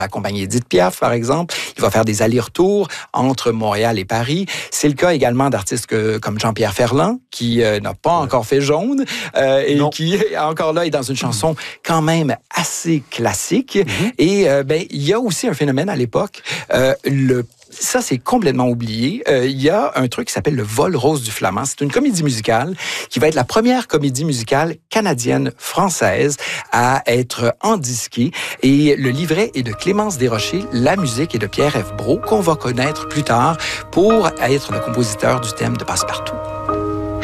accompagner Édith Piaf, par exemple. Il va faire des allers-retours entre Montréal et Paris. C'est le cas également d'artistes comme Jean-Pierre Ferland, qui n'a pas encore fait Jaune, et qui, encore là, est dans une chanson quand même assez classique. Et il y a aussi un phénomène à l'époque, ça, c'est complètement oublié. Il y a un truc qui s'appelle le Vol rose du Flamand. C'est une comédie musicale qui va être la première comédie musicale canadienne-française à être endisquée. Et le livret est de Clémence Desrochers, la musique est de Pierre F. Brault, qu'on va connaître plus tard pour être le compositeur du thème de Passe-Partout.